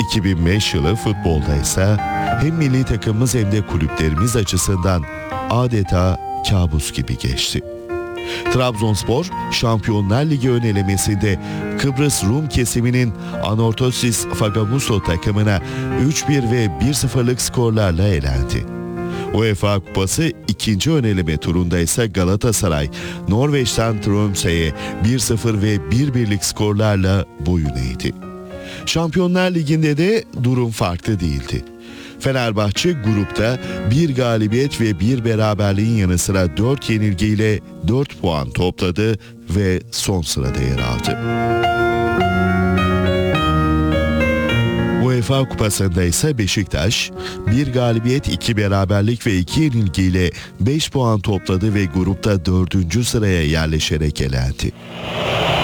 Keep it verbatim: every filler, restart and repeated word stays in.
iki bin beş yılı futbolda ise hem milli takımımız hem de kulüplerimiz açısından adeta kabus gibi geçti. Trabzonspor, Şampiyonlar Ligi ön elemesinde Kıbrıs Rum kesiminin Anorthosis Famagusta takımına üç bir ve bir sıfırlık skorlarla elendi. UEFA Kupası ikinci ön eleme turunda ise Galatasaray, Norveç'ten Tromsø'ye bir sıfır ve bir birlik skorlarla boyun eğdi. Şampiyonlar Ligi'nde de durum farklı değildi. Fenerbahçe grupta bir galibiyet ve bir beraberliğin yanı sıra dört yenilgiyle dört puan topladı ve son sırada yer aldı. UEFA Kupası'nda ise Beşiktaş bir galibiyet, iki beraberlik ve iki yenilgiyle beş puan topladı ve grupta dördüncü sıraya yerleşerek elendi.